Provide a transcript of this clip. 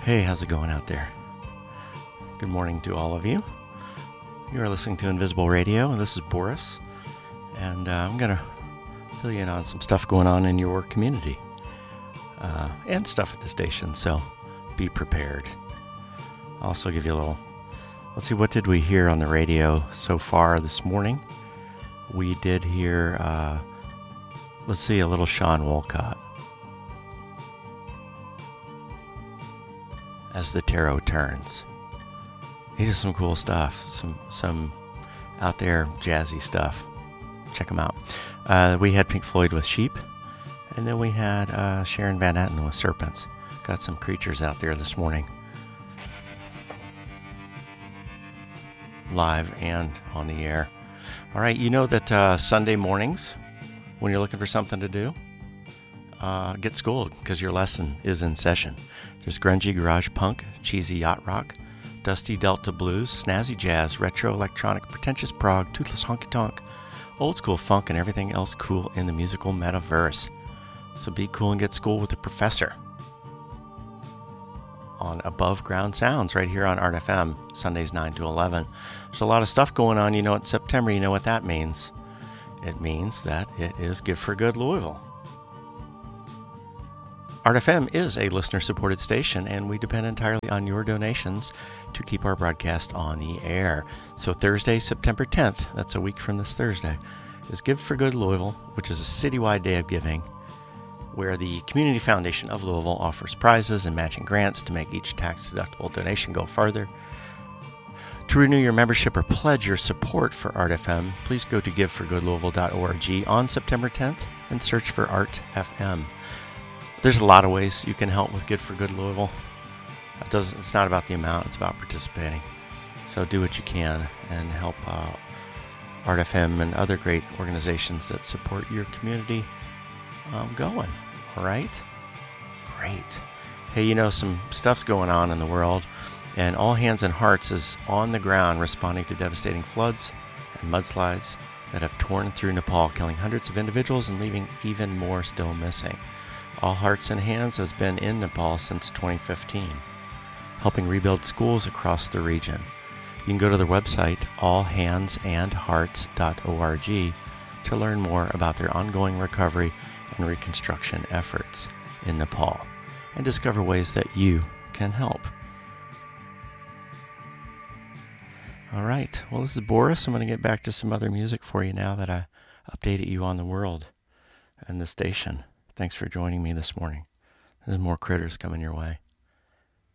Hey, how's it going out there? Good morning to all of you. You are listening to Invisible Radio, and this is Boris. And I'm going to fill you in on some stuff going on in your community and stuff at the station, so be prepared. I'll also give you a little, let's see, what did we hear on the radio so far this morning? We did hear, a little Sean Wolcott. As the Tarot Turns. He does some cool stuff, some out there jazzy stuff. Check him out. We had Pink Floyd with Sheep, and then we had Sharon Van Etten with Serpents. Got some creatures out there this morning, live and on the air. All right, you know that Sunday mornings, when you're looking for something to do, get schooled because your lesson is in session. There's grungy garage punk, cheesy yacht rock, dusty Delta blues, snazzy jazz, retro electronic, pretentious prog, toothless honky tonk, old school funk, and everything else cool in the musical metaverse. So be cool and get schooled with the professor on Above Ground Sounds right here on Art FM, Sundays 9 to 11. There's a lot of stuff going on. You know, it's September. You know what that means. It means that it is Give for Good Louisville. Art FM is a listener-supported station, and we depend entirely on your donations to keep our broadcast on the air. So Thursday, September 10th, that's a week from this Thursday, is Give for Good Louisville, which is a citywide day of giving, where the Community Foundation of Louisville offers prizes and matching grants to make each tax-deductible donation go farther. To renew your membership or pledge your support for Art FM, please go to giveforgoodlouisville.org on September 10th and search for Art FM. There's a lot of ways you can help with Give for Good Louisville. It's not about the amount, it's about participating. So do what you can and help Art FM and other great organizations that support your community going. All right? Great. Hey, you know, some stuff's going on in the world, and All Hands and Hearts is on the ground responding to devastating floods and mudslides that have torn through Nepal, killing hundreds of individuals and leaving even more still missing. All Hearts and Hands has been in Nepal since 2015, helping rebuild schools across the region. You can go to their website, allhandsandhearts.org, to learn more about their ongoing recovery and reconstruction efforts in Nepal and discover ways that you can help. All right, well, this is Boris. I'm going to get back to some other music for you now that I updated you on the world and the station. Thanks for joining me this morning. There's more critters coming your way.